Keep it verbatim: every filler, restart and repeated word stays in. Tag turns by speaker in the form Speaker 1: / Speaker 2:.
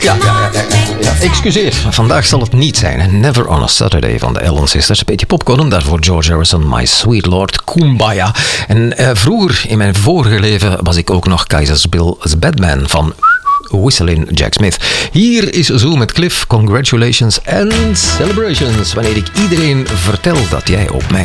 Speaker 1: Ja, ja, ja, ja, ja. Excuseer, vandaag zal het niet zijn. Never on a Saturday van de Ellen Sisters. Beetje popcorn, daarvoor George Harrison, My Sweet Lord, Kumbaya. En uh, vroeger, in mijn vorige leven, was ik ook nog Keizers Bill's Batman van Whistling Jack Smith. Hier is Zo met Cliff. Congratulations and celebrations. Wanneer ik iedereen vertel dat jij op mij